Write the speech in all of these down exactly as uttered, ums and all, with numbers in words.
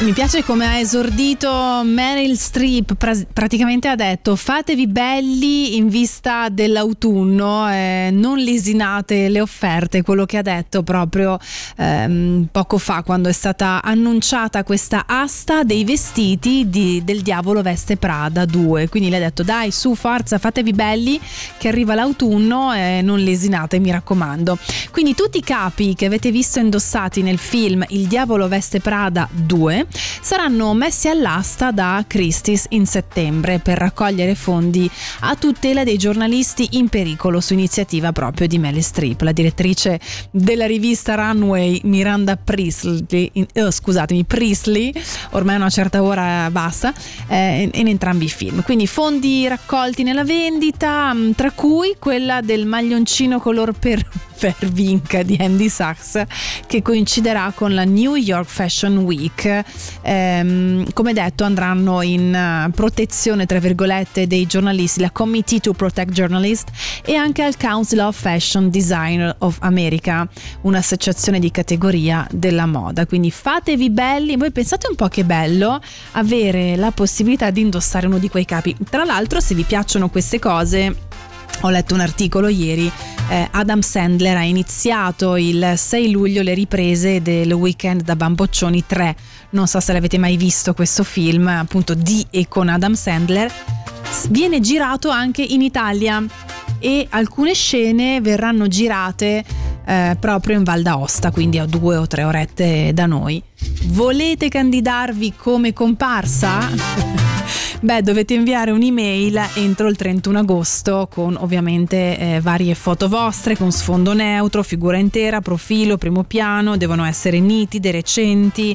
Mi piace come ha esordito Meryl Streep, pra- praticamente ha detto fatevi belli in vista dell'autunno, eh, non lesinate le offerte, quello che ha detto proprio ehm, poco fa quando è stata annunciata questa asta dei vestiti di, del Diavolo Veste Prada due, quindi le ha detto dai su forza fatevi belli che arriva l'autunno e non lesinate mi raccomando. Quindi tutti i capi che avete visto indossati nel film Il Diavolo Veste Prada due saranno messi all'asta da Christie's in settembre per raccogliere fondi a tutela dei giornalisti in pericolo, su iniziativa proprio di Meryl Streep, la direttrice della rivista Runway Miranda Priestley, oh, scusatemi Priestley, ormai a una certa ora basta, eh, in entrambi i film. Quindi fondi raccolti nella vendita, tra cui quella del maglioncino color per per vinca di Andy Sachs, che coinciderà con la New York Fashion Week. Ehm, come detto andranno in protezione tra virgolette dei giornalisti, la Committee to Protect Journalists, e anche al Council of Fashion Design of America, un'associazione di categoria della moda. Quindi fatevi belli. Voi pensate un po' che bello avere la possibilità di indossare uno di quei capi. Tra l'altro, se vi piacciono queste cose, ho letto un articolo ieri, eh, Adam Sandler ha iniziato il sei luglio le riprese del Weekend da Bamboccioni tre. Non so se l'avete mai visto questo film, appunto di e con Adam Sandler. Viene girato anche in Italia e alcune scene verranno girate eh, proprio in Val d'Aosta, quindi a due o tre orette da noi. Volete candidarvi come comparsa? Beh, dovete inviare un'email entro il trentuno agosto con ovviamente eh, varie foto vostre con sfondo neutro, figura intera, profilo, primo piano, devono essere nitide, recenti,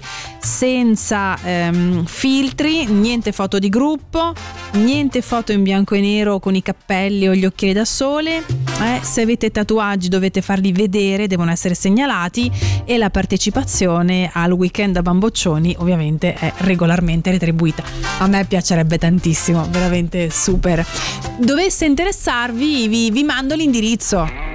senza ehm, filtri, niente foto di gruppo, niente foto in bianco e nero con i cappelli o gli occhiali da sole, eh, se avete tatuaggi dovete farli vedere, devono essere segnalati, e la partecipazione al Weekend da Bamboccioni ovviamente è regolarmente retribuita. A me piacerebbe tantissimo, veramente super. Dovesse interessarvi vi, vi mando l'indirizzo.